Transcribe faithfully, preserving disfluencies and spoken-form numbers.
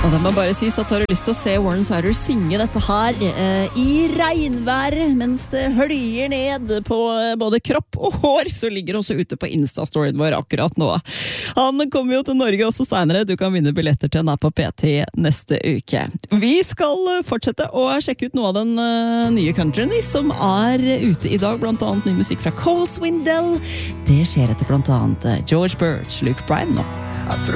Og det må bare sies at har du lyst til å se Warren Sider synge dette her eh, i regnvær mens det høljer ned på eh, både kropp og hår, så ligger også ute på Insta-storyen vår akkurat nå. Han kommer jo til Norge også senere. Du kan vinne billetter til han her på P T neste uke. Vi skal fortsette å sjekke ut noe av den uh, nye countryen som er ute i dag, blant annet ny musikk fra Cole Swindell. Det skjer etter blant annet George Birch, Luke Bryan nå.